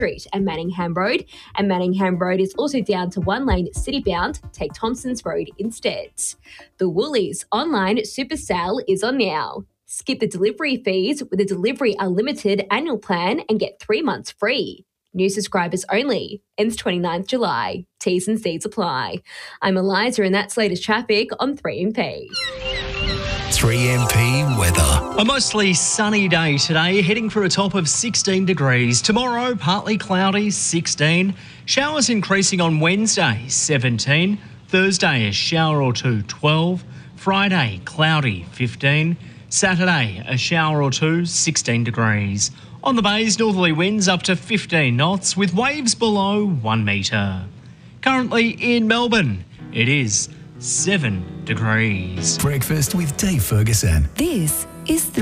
Street and Manningham Road, and Manningham Road is also down to one lane city-bound. Take Thompson's Road instead. The Woolies online super sale is on now. Skip the delivery fees with a Delivery Unlimited annual plan and get 3 months free. New subscribers only. Ends 29th July. T's and C's apply. I'm Eliza and that's latest traffic on 3MP. 3MP weather. A mostly sunny day today, heading for a top of 16 degrees. Tomorrow, partly cloudy, 16. Showers increasing on Wednesday, 17. Thursday, a shower or two, 12. Friday, cloudy, 15. Saturday, a shower or two, 16 degrees. On the bays, northerly winds up to 15 knots with waves below 1 metre. Currently in Melbourne, it is 7 degrees. Breakfast with Dave Ferguson. This is